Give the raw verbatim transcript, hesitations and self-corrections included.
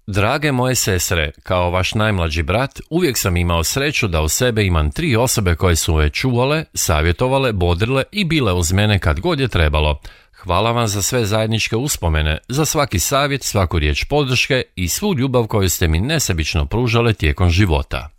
Drage moje sestre, kao vaš najmlađi brat, uvijek sam imao sreću da u sebe imam tri osobe koje su me čuvale, savjetovale, bodrile i bile uz mene kad god je trebalo. Hvala vam za sve zajedničke uspomene, za svaki savjet, svaku riječ podrške i svu ljubav koju ste mi nesebično pružale tijekom života.